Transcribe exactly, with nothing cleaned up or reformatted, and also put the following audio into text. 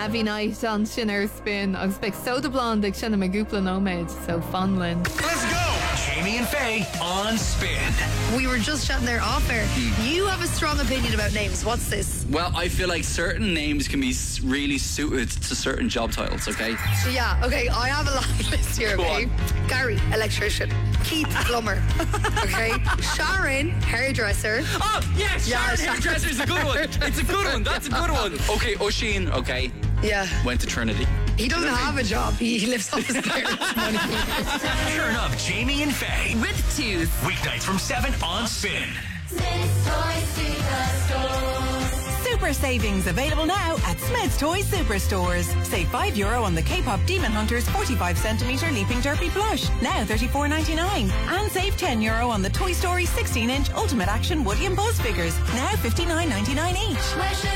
Every night on Sinner Spin agus beag soda blonde ag sinna me gúpla nóméid, so fanlin. Let's go! Jamie and Faye on Spin. We were just chatting there off air. You have a strong opinion about names. What's this? Well, I feel like certain names can be s- really suited to certain job titles, okay? Yeah, okay, I have a long list here, Go okay? on. Gary, electrician. Keith, plumber. Okay? Sharon, hairdresser. Oh, yes, Yeah, Sharon Sharon. Hairdresser is a good one. It's a good one. That's a good one. Okay, Oisin, okay, Yeah. went to Trinity. He doesn't have a job. He lives off his parents' money. Turn up Jamie and Faye. With Tooth. Weeknights from seven on Spin. Super savings available now at Smith's Toy Superstores. Save five euro on the K-pop Demon Hunters forty-five centimetre Leaping Derpy plush, now thirty-four ninety-nine. And save ten euro on the Toy Story sixteen inch Ultimate Action Woody and Buzz figures, now fifty-nine ninety-nine each.